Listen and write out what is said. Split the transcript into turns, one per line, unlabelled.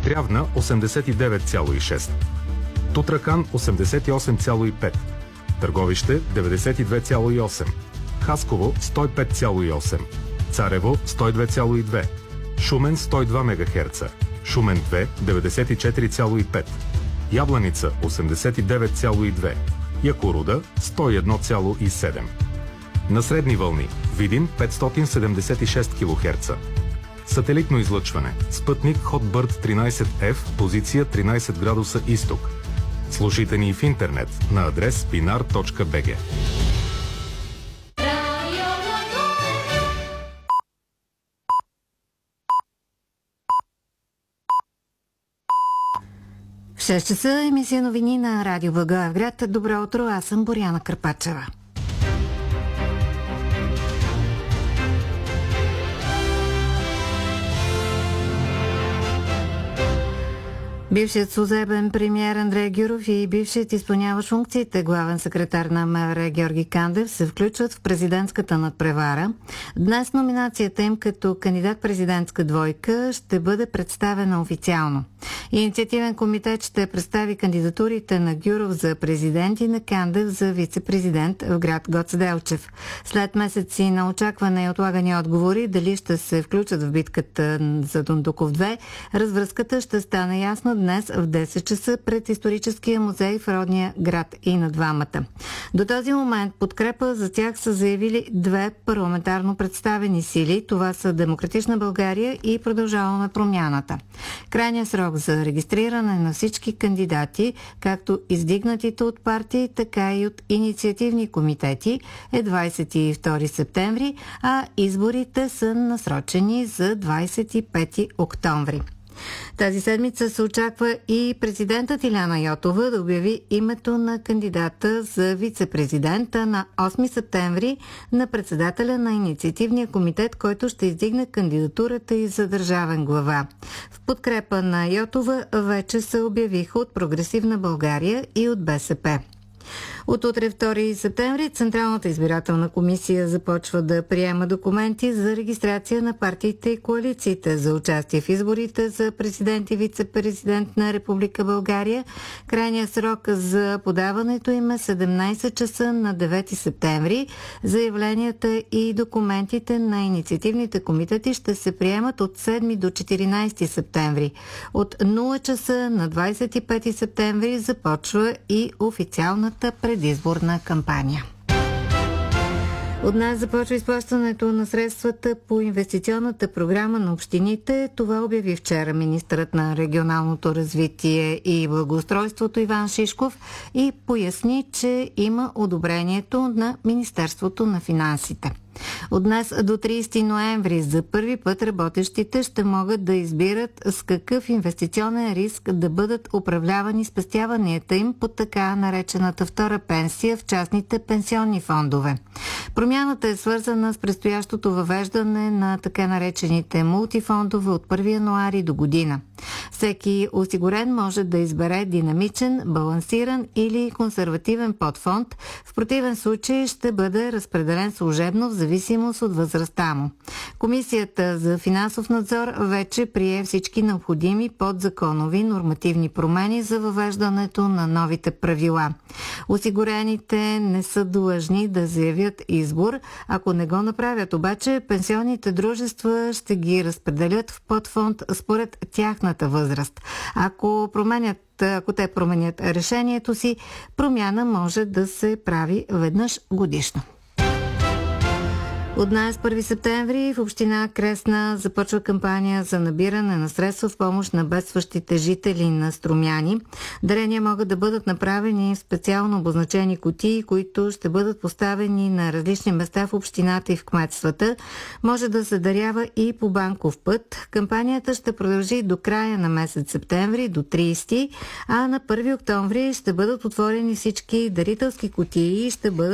Трявна 89,6, Тутракан 88,5, Търговище 92,8, Хасково 105,8, Царево 102,2, Шумен 102 МГц, Шумен 2 94,5, Ябланица 89,2, Якоруда 101,7. На средни вълни Видин 576 кГц. Сателитно излъчване. Спътник Hotbird 13F, позиция 13 градуса изток. Слушайте ни в интернет на адрес pinar.bg.
В 6 часа емисия новини на Радио Благоевград. Добро утро, аз съм Боряна Карпачева. Бившият служебен премиер Андрей Гюров и бившият изпълняващ функциите главен секретар на МВР Георги Кандев се включват в президентската надпревара. Днес номинацията им като кандидат-президентска двойка ще бъде представена официално. Инициативен комитет ще представи кандидатурите на Гюров за президент и на Кандев за вице-президент в град Гоце Делчев. След месеци на очакване и отлагани отговори дали ще се включат в битката за Дондуков 2, развръзката ще стане ясна днес в 10 часа пред историческия музей в родния град и на двамата. До този момент подкрепа за тях са заявили две парламентарно представени сили. Това са Демократична България и Продължаваме промяната. Крайният срок за регистриране на всички кандидати, както издигнатите от партии, така и от инициативни комитети, е 22 септември, а изборите са насрочени за 25 октомври. Тази седмица се очаква и президентът Иляна Йотова да обяви името на кандидата за вице-президента на 8 септември на председателя на инициативния комитет, който ще издигне кандидатурата и за държавен глава. В подкрепа на Йотова вече се обявиха от Прогресивна България и от БСП. От утре 2 септември Централната избирателна комисия започва да приема документи за регистрация на партиите и коалициите за участие в изборите за президент и вице-президент на Република България. Крайният срок за подаването им е 17 часа на 9 септември. Заявленията и документите на инициативните комитети ще се приемат от 7 до 14 септември. От 0 часа на 25 септември започва и официалната предизборна кампания. От нас започва изплащането на средствата по инвестиционната програма на общините. Това обяви вчера министърът на регионалното развитие и благоустройството Иван Шишков и поясни, че има одобрението на Министерството на финансите. От днес до 30 ноември за първи път работещите ще могат да избират с какъв инвестиционен риск да бъдат управлявани спестяванията им по така наречената втора пенсия в частните пенсионни фондове. Промяната е свързана с предстоящото въвеждане на така наречените мултифондове от 1 януари до година. Всеки осигурен може да избере динамичен, балансиран или консервативен подфонд. В противен случай ще бъде разпределен служебно в зависимост от възрастта му. Комисията за финансов надзор вече прие всички необходими подзаконови нормативни промени за въвеждането на новите правила. Осигурените не са длъжни да заявят избор. Ако не го направят обаче, пенсионните дружества ще ги разпределят в подфонд според тяхната възраст. Ако те променят решението си, промяна може да се прави веднъж годишно. От днес, 1 септември, в община Кресна започва кампания за набиране на средства в помощ на бедстващите жители на Струмяни. Дарения могат да бъдат направени в специално обозначени кутии, които ще бъдат поставени на различни места в общината и в кметствата. Може да се дарява и по банков път. Кампанията ще продължи до края на месец септември, до 30, а на 1 октомври ще бъдат отворени всички дарителски кутии и ще бъдат